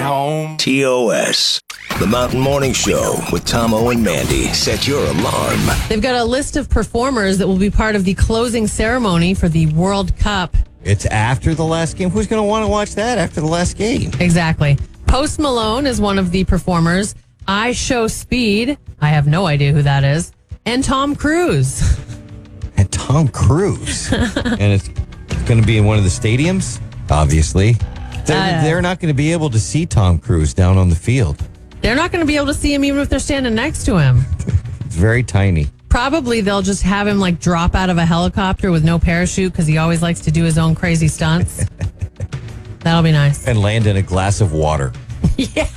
home. TOS, the Mountain Morning Show with Tomo and Mandy. Set your alarm. They've got a list of performers that will be part of the closing ceremony for the World Cup. It's after the last game. Who's going to want to watch that after the last game? Exactly. Post Malone is one of the performers. I Show Speed. I have no idea who that is. And Tom Cruise. And Tom Cruise. And it's going to be in one of the stadiums, obviously. They're not going to be able to see Tom Cruise down on the field. They're not going to be able to see him even if they're standing next to him. It's very tiny. Probably they'll just have him like drop out of a helicopter with no parachute because he always likes to do his own crazy stunts. That'll be nice. And land in a glass of water. Yeah.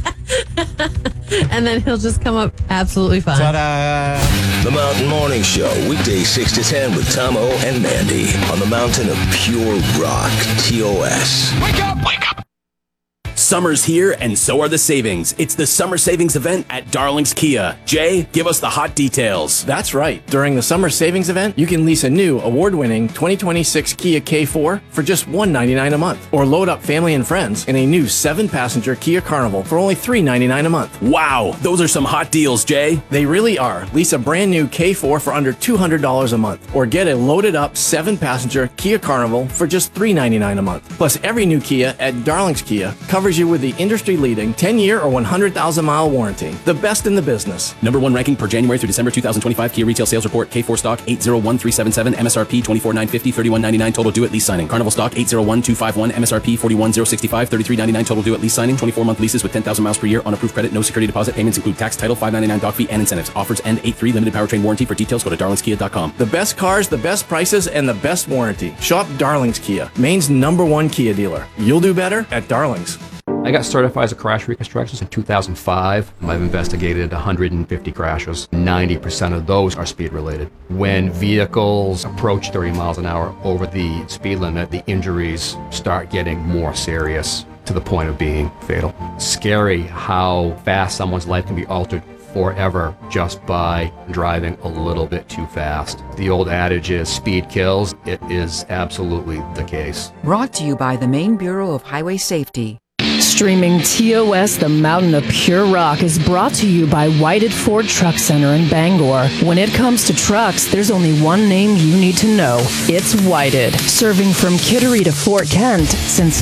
And then he'll just come up absolutely fine. Ta-da! The Mountain Morning Show, weekdays 6 to 10 with Tomo and Mandy on the mountain of pure rock. TOS. Wake up! Wake up! Summer's here, and so are the savings. It's the summer savings event at Darling's Kia. Jay, give us the hot details. That's right. During the summer savings event, you can lease a new award-winning 2026 Kia K4 for just $199 a month, or load up family and friends in a new 7-passenger Kia Carnival for only $399 a month. Wow, those are some hot deals, Jay. They really are. Lease a brand new K4 for under $200 a month, or get a loaded up 7-passenger Kia Carnival for just $399 a month. Plus, every new Kia at Darling's Kia covers you with the industry-leading 10-year or 100,000-mile warranty. The best in the business. Number one ranking per January through December 2025 Kia retail sales report. K4 stock 801377, MSRP 24,950, 3199 total due at lease signing. Carnival stock 801251, MSRP 41,065, 3399 total due at lease signing. 24-month leases with 10,000 miles per year on approved credit. No security deposit. Payments include tax, title, $599 doc fee, and incentives. Offers end 8/3. Limited powertrain warranty. For details, go to darlingskia.com. The best cars, the best prices, and the best warranty. Shop Darling's Kia, Maine's #1 Kia dealer. You'll do better at Darling's. I got certified as a crash reconstructionist in 2005. I've investigated 150 crashes. 90% of those are speed related. When vehicles approach 30 miles an hour over the speed limit, the injuries start getting more serious to the point of being fatal. Scary how fast someone's life can be altered forever just by driving a little bit too fast. The old adage is speed kills. It is absolutely the case. Brought to you by the Maine Bureau of Highway Safety. Streaming TOS, the mountain of pure rock, is brought to you by Whited Ford Truck Center in Bangor. When it comes to trucks, there's only one name you need to know. It's Whited, serving from Kittery to Fort Kent since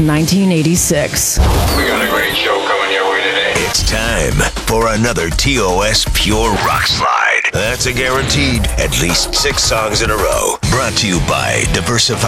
1986. We got a great show coming your way today. It's time for another TOS Pure Rock Slide. That's a guaranteed at least 6 songs in a row. Brought to you by Diversified.